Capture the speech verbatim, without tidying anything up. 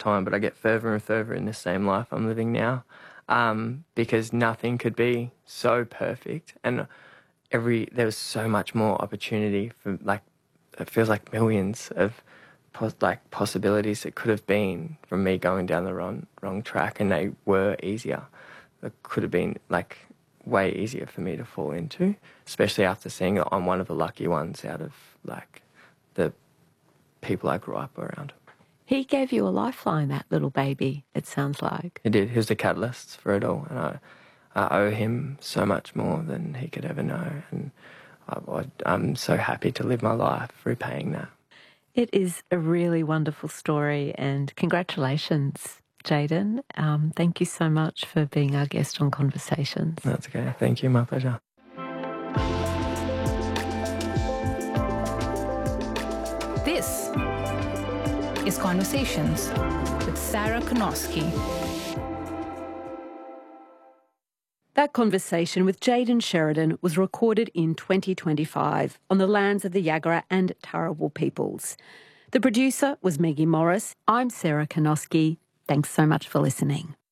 time, but I get further and further in this same life I'm living now, um, because nothing could be so perfect, and every there was so much more opportunity for, like, it feels like millions of pos- like possibilities it could have been from me going down the wrong wrong track, and they were easier. It could have been like way easier for me to fall into, especially after seeing that I'm one of the lucky ones out of like the people I grew up around. He gave you a lifeline, that little baby, it sounds like. He did. He was the catalyst for it all, and I, I owe him so much more than he could ever know, and I, I'm so happy to live my life repaying that. It is a really wonderful story, and congratulations, Jayden. Um, thank you so much for being our guest on Conversations. That's okay. Thank you. My pleasure. This is Conversations with Sarah Konosky. That conversation with Jayden Sheridan was recorded in twenty twenty-five on the lands of the Yagara and Turrbal peoples. The producer was Maggie Morris. I'm Sarah Konosky. Thanks so much for listening.